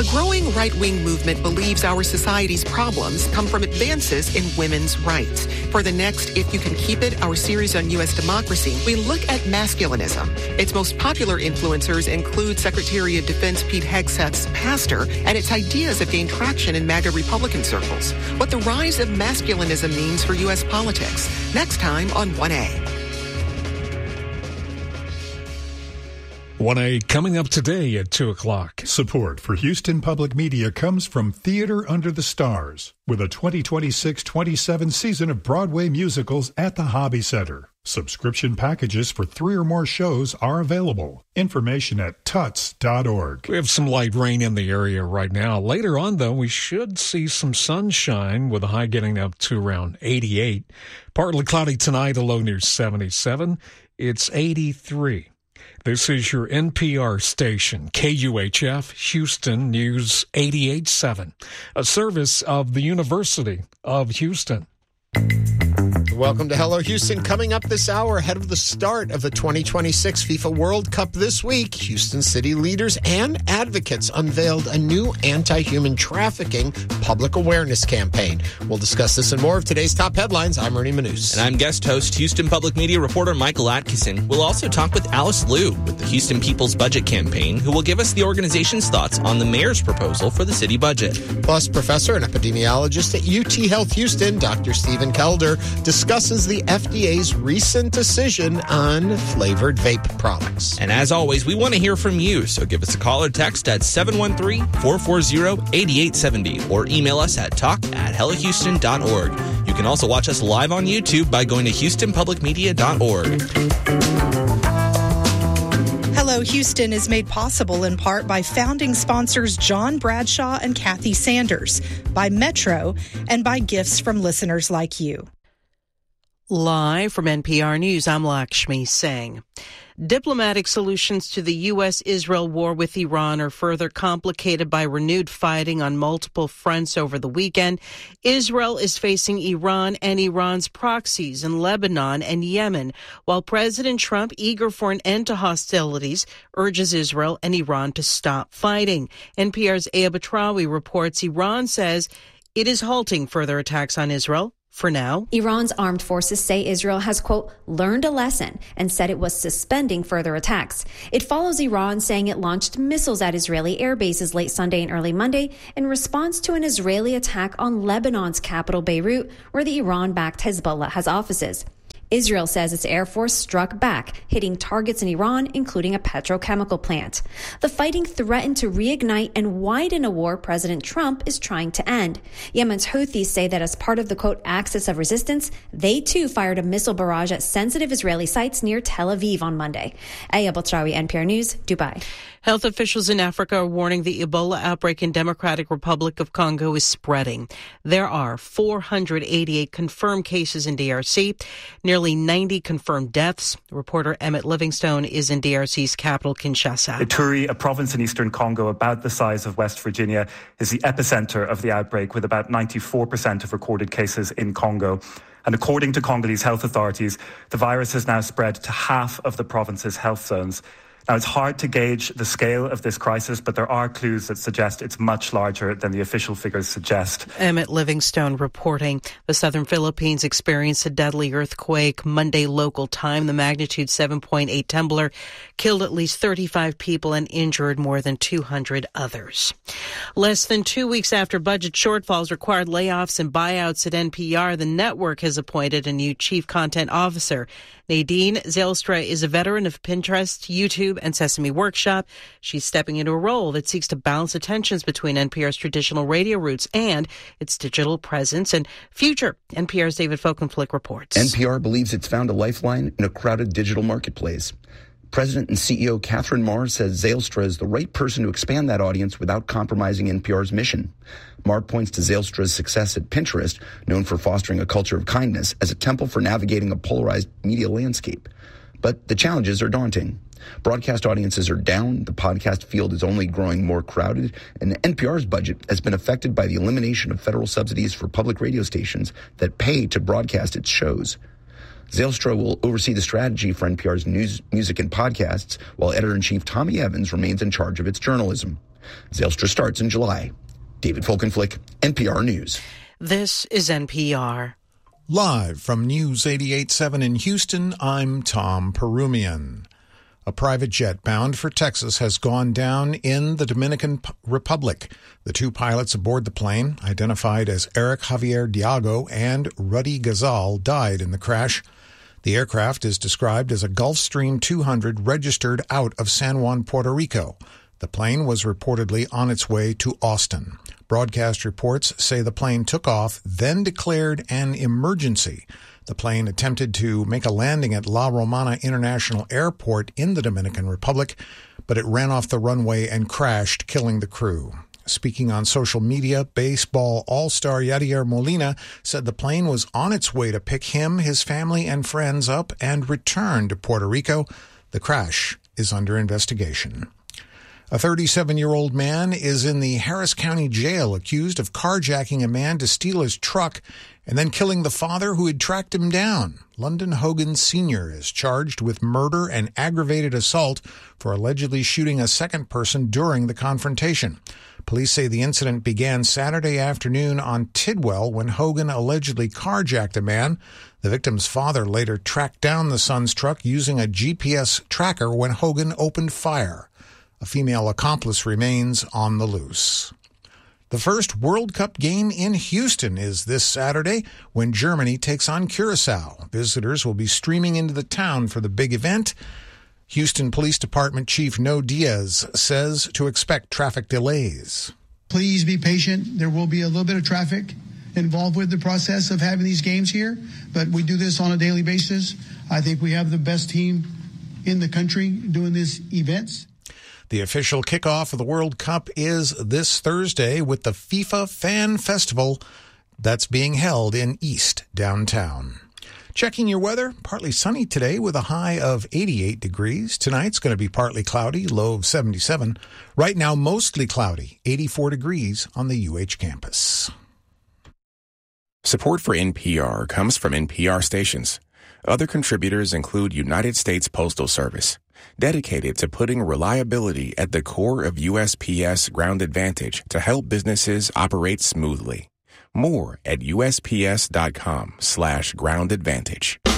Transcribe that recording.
A growing right-wing movement believes our society's problems come from advances in women's rights. For the next If You Can Keep It, our series on U.S. democracy, we look at masculinism. Its most popular influencers include Secretary of Defense Pete Hegseth's pastor, and its ideas have gained traction in MAGA Republican circles. What the rise of masculinism means for U.S. politics. Next time on 1A. 1A coming up today at 2 o'clock. Support for Houston Public Media comes from Theater Under the Stars, with a 2026-27 season of Broadway musicals at the Hobby Center. Subscription packages for 3 or more shows are available. Information at tuts.org. We have some light rain in the area right now. Later on, though, we should see some sunshine with a high getting up to around 88. Partly cloudy tonight, a low near 77. It's 83. This is your NPR station, KUHF, Houston News 88.7, a service of the University of Houston. Welcome to Hello Houston. Coming up this hour, ahead of the start of the 2026 FIFA World Cup this week, Houston city leaders and advocates unveiled a new anti-human trafficking public awareness campaign. We'll discuss this and more of today's top headlines. I'm Ernie Manous. And I'm guest host, Houston Public Media reporter Michael Atkinson. We'll also talk with Alice Liu with the Houston People's Budget Campaign, who will give us the organization's thoughts on the mayor's proposal for the city budget. Plus, professor and epidemiologist at UT Health Houston, Dr. Stephen Kelder, discusses the FDA's recent decision on flavored vape products. And as always, we want to hear from you, so give us a call or text at 713-440-8870 or email us at talk@hellohouston.org. You can also watch us live on YouTube by going to houstonpublicmedia.org. Hello Houston is made possible in part by founding sponsors John Bradshaw and Kathy Sanders, by Metro, and by gifts from listeners like you. Live from NPR News, I'm Lakshmi Singh. Diplomatic solutions to the U.S.-Israel war with Iran are further complicated by renewed fighting on multiple fronts over the weekend. Israel is facing Iran and Iran's proxies in Lebanon and Yemen, while President Trump, eager for an end to hostilities, urges Israel and Iran to stop fighting. NPR's Aya Batrawi reports Iran says it is halting further attacks on Israel. For now, Iran's armed forces say Israel has, quote, learned a lesson and said it was suspending further attacks. It follows Iran saying it launched missiles at Israeli air bases late Sunday and early Monday in response to an Israeli attack on Lebanon's capital, Beirut, where the Iran-backed Hezbollah has offices. Israel says its air force struck back, hitting targets in Iran, including a petrochemical plant. The fighting threatened to reignite and widen a war President Trump is trying to end. Yemen's Houthis say that as part of the, quote, axis of resistance, they too fired a missile barrage at sensitive Israeli sites near Tel Aviv on Monday. Aya Batrawi, NPR News, Dubai. Health officials in Africa are warning the Ebola outbreak in Democratic Republic of Congo is spreading. There are 488 confirmed cases in DRC, nearly 90 confirmed deaths. Reporter Emmett Livingstone is in DRC's capital, Kinshasa. Ituri, a province in eastern Congo about the size of West Virginia, is the epicenter of the outbreak, with about 94% of recorded cases in Congo. And according to Congolese health authorities, the virus has now spread to half of the province's health zones. Now, it's hard to gauge the scale of this crisis, but there are clues that suggest it's much larger than the official figures suggest. Emmett Livingstone reporting. The southern Philippines experienced a deadly earthquake Monday local time. The magnitude 7.8 tremor killed at least 35 people and injured more than 200 others. Less than 2 weeks after budget shortfalls required layoffs and buyouts at NPR, the network has appointed a new chief content officer. Nadine Zylstra is a veteran of Pinterest, YouTube, and Sesame Workshop. She's stepping into a role that seeks to balance the tensions between NPR's traditional radio roots and its digital presence and future. NPR's David Folkenflik reports. NPR believes it's found a lifeline in a crowded digital marketplace. President and CEO Catherine Marr says Zylstra is the right person to expand that audience without compromising NPR's mission. Marr points to Zylstra's success at Pinterest, known for fostering a culture of kindness, as a temple for navigating a polarized media landscape. But the challenges are daunting. Broadcast audiences are down, the podcast field is only growing more crowded, and NPR's budget has been affected by the elimination of federal subsidies for public radio stations that pay to broadcast its shows. Zylstra will oversee the strategy for NPR's news, music, and podcasts, while editor-in-chief Tommy Evans remains in charge of its journalism. Zylstra starts in July. David Folkenflik, NPR News. This is NPR. Live from News 88.7 in Houston, I'm Tom Perumian. A private jet bound for Texas has gone down in the Dominican Republic. The two pilots aboard the plane, identified as Eric Javier Diago and Ruddy Gazal, died in the crash. The aircraft is described as a Gulfstream 200 registered out of San Juan, Puerto Rico. The plane was reportedly on its way to Austin. Broadcast reports say the plane took off, then declared an emergency. The plane attempted to make a landing at La Romana International Airport in the Dominican Republic, but it ran off the runway and crashed, killing the crew. Speaking on social media, baseball all-star Yadier Molina said the plane was on its way to pick him, his family, and friends up and return to Puerto Rico. The crash is under investigation. A 37-year-old man is in the Harris County Jail accused of carjacking a man to steal his truck and then killing the father who had tracked him down. London Hogan Sr. is charged with murder and aggravated assault for allegedly shooting a second person during the confrontation. Police say the incident began Saturday afternoon on Tidwell when Hogan allegedly carjacked a man. The victim's father later tracked down the son's truck using a GPS tracker when Hogan opened fire. A female accomplice remains on the loose. The first World Cup game in Houston is this Saturday when Germany takes on Curaçao. Visitors will be streaming into the town for the big event. Houston Police Department Chief No Diaz says to expect traffic delays. Please be patient. There will be a little bit of traffic involved with the process of having these games here, but we do this on a daily basis. I think we have the best team in the country doing these events. The official kickoff of the World Cup is this Thursday with the FIFA Fan Festival that's being held in East downtown. Checking your weather, partly sunny today with a high of 88 degrees. Tonight's going to be partly cloudy, low of 77. Right now, mostly cloudy, 84 degrees on the UH campus. Support for NPR comes from NPR stations. Other contributors include United States Postal Service, dedicated to putting reliability at the core of USPS Ground Advantage to help businesses operate smoothly. More at USPS.com/groundadvantage.